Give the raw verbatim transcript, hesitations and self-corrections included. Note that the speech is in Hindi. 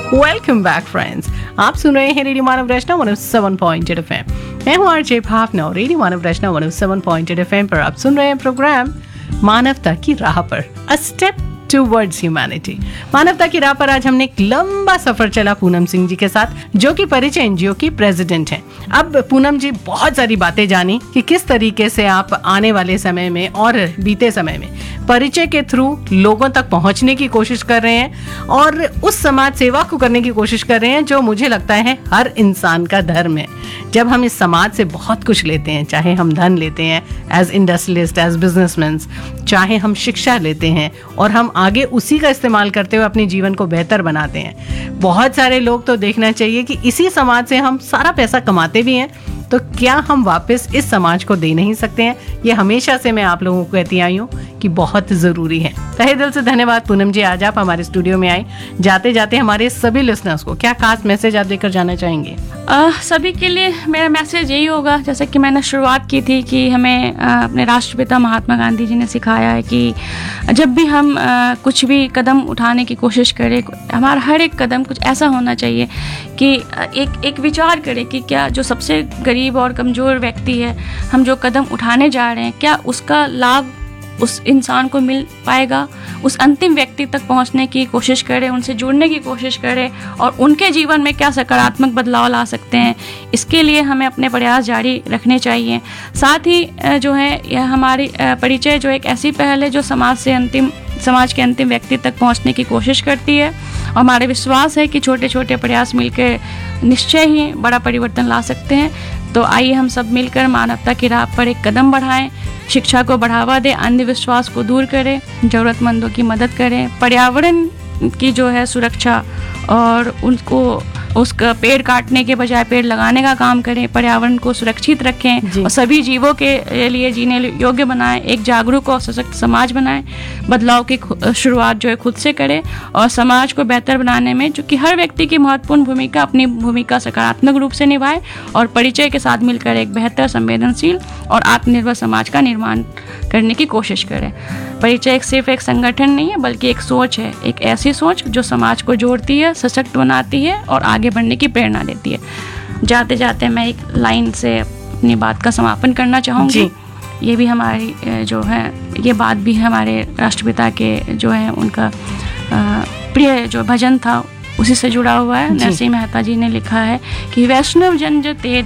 वेलकम बैक फ्रेंड्स, आप सुन रहे हैं रेडियो मानव रचना one O seven point eight FM. मैं हूं आरजे भावना और रेडियो मानव रचना one O seven point eight FM पर आप सुन रहे हैं प्रोग्राम मानवता की राह पर, अ स्टेप टूवर्ड्स ह्यूमैनिटी। मानवता की राह पर आज हमने एक लंबा सफर चला पूनम सिंह जी के साथ, जो कि परिचय एनजीओ की प्रेसिडेंट हैं। अब पूनम जी बहुत सारी बातें जानी कि किस तरीके से आप आने वाले समय में और बीते समय में परिचय के थ्रू लोगों तक पहुंचने की कोशिश कर रहे हैं और उस समाज सेवा को करने की कोशिश कर रहे हैं जो मुझे लगता है हर इंसान का धर्म है। जब हम इस समाज से बहुत कुछ लेते हैं, चाहे हम धन लेते हैं एज इंडस्ट्रियलिस्ट, एज बिजनेसमैन, चाहे हम शिक्षा लेते हैं और हम आगे उसी का इस्तेमाल करते हुए अपने जीवन को बेहतर बनाते हैं। बहुत सारे लोग तो देखना चाहिए कि इसी समाज से हम सारा पैसा कमाते भी हैं, तो क्या हम वापस इस समाज को दे नहीं सकते हैं? ये हमेशा से मैं आप लोगों को कहती आई हूँ कि बहुत ज़रूरी है। तहे दिल से धन्यवाद पूनम जी, आज आप हमारे स्टूडियो में आए। जाते जाते हमारे सभी लिसनर्स को क्या खास मैसेज आप देकर जाना चाहेंगे? आ, सभी के लिए मेरा मैसेज यही होगा, जैसे कि मैंने शुरुआत की थी कि हमें आ, अपने राष्ट्रपिता महात्मा गांधी जी ने सिखाया है कि जब भी हम आ, कुछ भी कदम उठाने की कोशिश करें, हमारा हर एक कदम कुछ ऐसा होना चाहिए कि एक एक विचार करें कि क्या जो सबसे गरीब और कमज़ोर व्यक्ति है, हम जो कदम उठाने जा रहे हैं, क्या उसका लाभ उस इंसान को मिल पाएगा। उस अंतिम व्यक्ति तक पहुंचने की कोशिश करें, उनसे जुड़ने की कोशिश करें और उनके जीवन में क्या सकारात्मक बदलाव ला सकते हैं, इसके लिए हमें अपने प्रयास जारी रखने चाहिए। साथ ही जो है यह हमारी परिचय जो एक ऐसी पहल है जो समाज से अंतिम समाज के अंतिम व्यक्ति तक पहुंचने की कोशिश करती है और हमारे विश्वास है कि छोटे छोटे प्रयास मिलकर निश्चय ही बड़ा परिवर्तन ला सकते हैं। तो आइए हम सब मिलकर मानवता की राह पर एक कदम बढ़ाएं, शिक्षा को बढ़ावा दें, अंधविश्वास को दूर करें, ज़रूरतमंदों की मदद करें, पर्यावरण की जो है सुरक्षा और उनको उसका पेड़ काटने के बजाय पेड़ लगाने का काम करें, पर्यावरण को सुरक्षित रखें और सभी जीवों के लिए जीने योग्य बनाएं, एक जागरूक और सशक्त समाज बनाएं। बदलाव की शुरुआत जो है खुद से करें और समाज को बेहतर बनाने में जो कि हर व्यक्ति की महत्वपूर्ण भूमिका अपनी भूमिका सकारात्मक रूप से निभाए और परिचय के साथ मिलकर एक बेहतर, संवेदनशील और आत्मनिर्भर समाज का निर्माण करने की कोशिश करें। परिचय एक सिर्फ एक संगठन नहीं है बल्कि एक सोच है, एक ऐसी सोच जो समाज को जोड़ती है, सशक्त बनाती है और आगे बढ़ने की प्रेरणा देती है। जाते जाते मैं एक लाइन से अपनी बात का समापन करना चाहूँगी। ये भी हमारी जो है ये बात भी हमारे राष्ट्रपिता के जो है उनका प्रिय जो भजन था उसी से जुड़ा हुआ है। नरसिंह मेहता जी ने लिखा है कि वैष्णव जन जो तेज